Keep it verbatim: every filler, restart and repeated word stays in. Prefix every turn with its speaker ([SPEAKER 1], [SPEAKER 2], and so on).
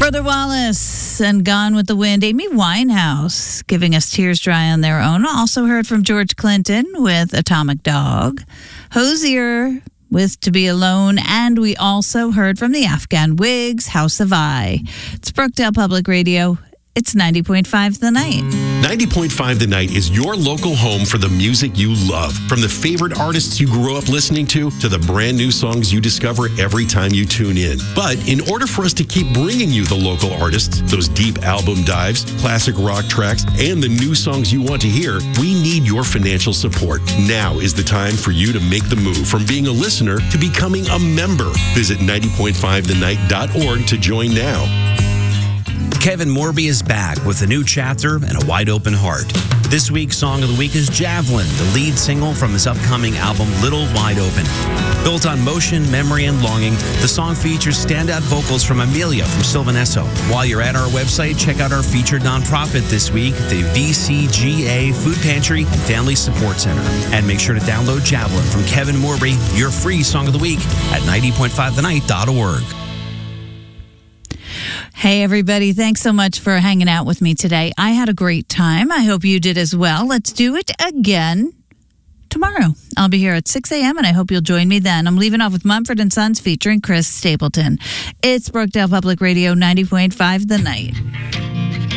[SPEAKER 1] Brother Wallace and Gone with the Wind. Amy Winehouse giving us Tears Dry on Their Own. Also heard from George Clinton with Atomic Dog. Hozier with To Be Alone. And we also heard from the Afghan Wigs, House of I. It's Brookdale Public Radio. It's ninety point five The Night.
[SPEAKER 2] ninety point five The Night is your local home for the music you love. From the favorite artists you grew up listening to, to the brand new songs you discover every time you tune in. But in order for us to keep bringing you the local artists, those deep album dives, classic rock tracks, and the new songs you want to hear, we need your financial support. Now is the time for you to make the move from being a listener to becoming a member. Visit ninety point five the night dot org to join now.
[SPEAKER 3] Kevin Morby is back with a new chapter and a wide open heart. This week's Song of the Week is Javelin, the lead single from his upcoming album Little Wide Open. Built on motion, memory, and longing, the song features standout vocals from Amelia from Sylvan Esso. While you're at our website, check out our featured nonprofit this week, the V C G A Food Pantry and Family Support Center. And make sure to download Javelin from Kevin Morby, your free Song of the Week, at ninety point five the night dot org.
[SPEAKER 1] Hey, everybody. Thanks so much for hanging out with me today. I had a great time. I hope you did as well. Let's do it again tomorrow. I'll be here at six a.m. and I hope you'll join me then. I'm leaving off with Mumford and Sons featuring Chris Stapleton. It's Brookdale Public Radio ninety point five The Night.